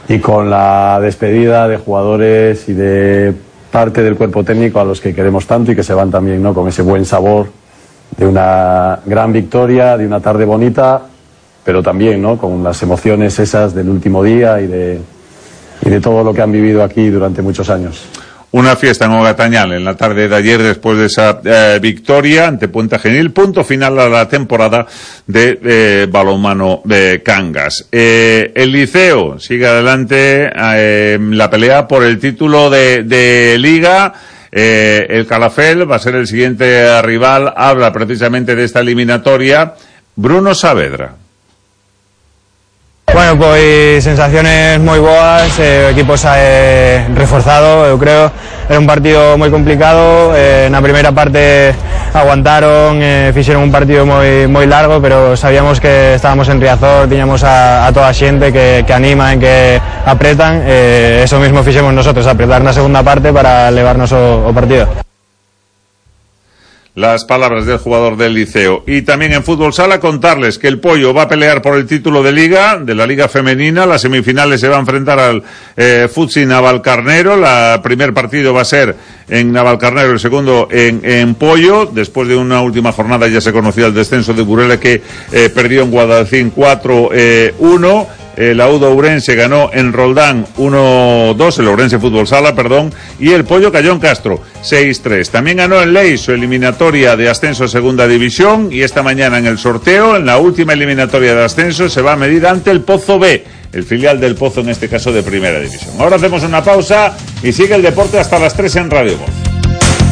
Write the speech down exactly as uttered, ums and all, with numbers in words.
y con la despedida de jugadores y de parte del cuerpo técnico a los que queremos tanto y que se van también, ¿no?, con ese buen sabor de una gran victoria, de una tarde bonita, pero también, ¿no?, con las emociones esas del último día y de, y de todo lo que han vivido aquí durante muchos años. Una fiesta en Ogatañal en la tarde de ayer después de esa eh, victoria ante Puente Genil, punto final a la temporada de eh, balonmano de Cangas. Eh, el Liceo sigue adelante eh, la pelea por el título de, de Liga. Eh, el Calafell va a ser el siguiente rival. Habla precisamente de esta eliminatoria Bruno Saavedra. Bueno, pois sensaciones moi boas, eh, o equipo se eh, reforzado, eu creo. Era un partido moi complicado, eh, na primeira parte aguantaron, eh, fixeron un partido moi moi largo, pero sabíamos que estábamos en Riazor, tiñamos a, a toda a xente que, que animan, que apretan, eh, eso mismo fixemos nosotros, apretar na segunda parte para levarnos o, o partido. Las palabras del jugador del Liceo. Y también en fútbol sala contarles que el Pollo va a pelear por el título de Liga, de la Liga Femenina. Las semifinales se va a enfrentar al eh, Futsi Navalcarnero. El primer partido va a ser en Navalcarnero, el segundo en, en Pollo. Después de una última jornada ya se conocía el descenso de Burela, que eh, perdió en Guadalcín cuatro uno. El Auda Ourense ganó en Roldán uno dos, el Ourense Fútbol Sala, perdón, y el Pollo cayó en Castro seis tres. También ganó en Leis su eliminatoria de ascenso a Segunda División, y esta mañana en el sorteo, en la última eliminatoria de ascenso, se va a medir ante el Pozo B, el filial del Pozo, en este caso de Primera División. Ahora hacemos una pausa y sigue el deporte hasta las tres en Radio Voz.